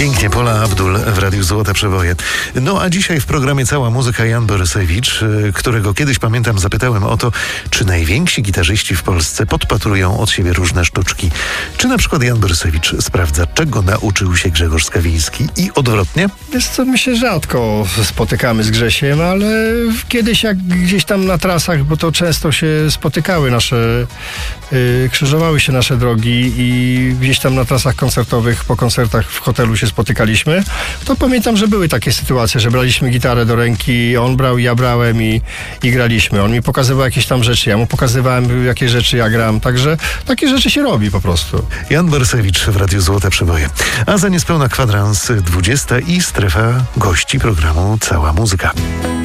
Pięknie, Pola Abdul w Radiu Złote Przeboje. No a dzisiaj w programie Cała Muzyka Jan Borysewicz, którego kiedyś pamiętam zapytałem o to, czy najwięksi gitarzyści w Polsce podpatrują od siebie różne sztuczki. Czy na przykład Jan Borysewicz sprawdza, czego nauczył się Grzegorz Skawiński i odwrotnie? Wiesz co, my się rzadko spotykamy z Grzesiem, ale kiedyś jak gdzieś tam na trasach, bo to często się spotykały krzyżowały się nasze drogi i gdzieś tam na trasach koncertowych, po koncertach w hotelu się spotykaliśmy, to pamiętam, że były takie sytuacje, że braliśmy gitarę do ręki, on brał, ja brałem i graliśmy. On mi pokazywał jakieś tam rzeczy, ja mu pokazywałem, jakie rzeczy ja gram, także takie rzeczy się robi po prostu. Jan Borysewicz w Radiu Złote Przeboje. A za niespełna kwadrans 20 i strefa gości programu Cała Muzyka.